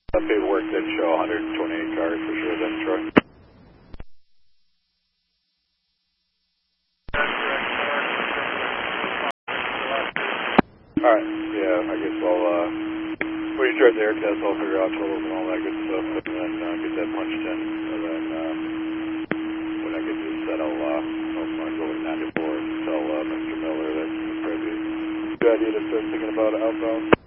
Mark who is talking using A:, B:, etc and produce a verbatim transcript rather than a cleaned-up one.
A: That paperwork did show one hundred twenty-eight cars for sure then, Troy. Alright, yeah, I guess I'll, uh, when you start the air test, I'll figure out totals and all that good stuff, and then uh, get that punched in, and then uh, when I get this set, I'll, uh, I'll uh, go with ninety-four and tell uh, Mister Miller that it's probably a good idea to start thinking about outbound.